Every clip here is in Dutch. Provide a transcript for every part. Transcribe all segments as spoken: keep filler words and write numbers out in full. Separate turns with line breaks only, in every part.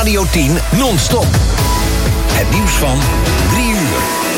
Radio tien non-stop. Het nieuws van drie uur.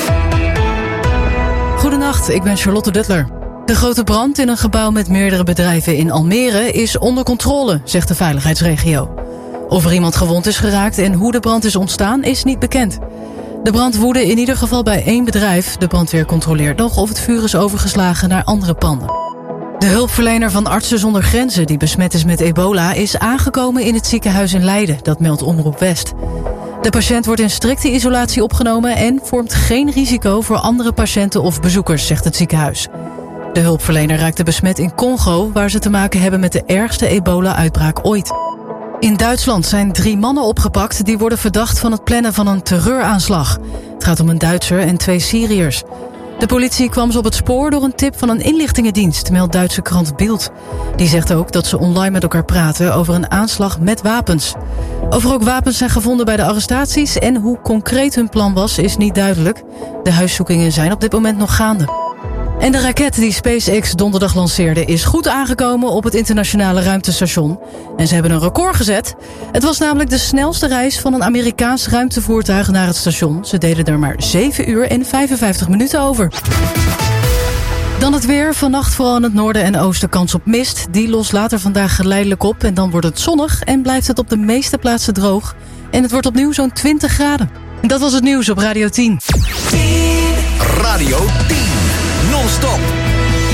Goedenacht, ik ben Charlotte Duttler. De grote brand in een gebouw met meerdere bedrijven in Almere is onder controle, zegt de veiligheidsregio. Of er iemand gewond is geraakt en hoe de brand is ontstaan is niet bekend. De brand woedde in ieder geval bij één bedrijf. De brandweer controleert nog of het vuur is overgeslagen naar andere panden. De hulpverlener van Artsen zonder Grenzen die besmet is met ebola is aangekomen in het ziekenhuis in Leiden, dat meldt Omroep West. De patiënt wordt in strikte isolatie opgenomen en vormt geen risico voor andere patiënten of bezoekers, zegt het ziekenhuis. De hulpverlener raakte besmet in Congo, waar ze te maken hebben met de ergste ebola-uitbraak ooit. In Duitsland zijn drie mannen opgepakt die worden verdacht van het plannen van een terreuraanslag. Het gaat om een Duitser en twee Syriërs. De politie kwam ze op het spoor door een tip van een inlichtingendienst, meldt Duitse krant Bild. Die zegt ook dat ze online met elkaar praten over een aanslag met wapens. Of er ook wapens zijn gevonden bij de arrestaties en hoe concreet hun plan was, is niet duidelijk. De huiszoekingen zijn op dit moment nog gaande. En de raket die SpaceX donderdag lanceerde is goed aangekomen op het internationale ruimtestation. En ze hebben een record gezet. Het was namelijk de snelste reis van een Amerikaans ruimtevoertuig naar het station. Ze deden er maar zeven uur en vijfenvijftig minuten over. Dan het weer. Vannacht vooral in het noorden en oosten kans op mist. Die lost later vandaag geleidelijk op en dan wordt het zonnig en blijft het op de meeste plaatsen droog. En het wordt opnieuw zo'n twintig graden. Dat was het nieuws op Radio tien.
Radio tien. Non-stop.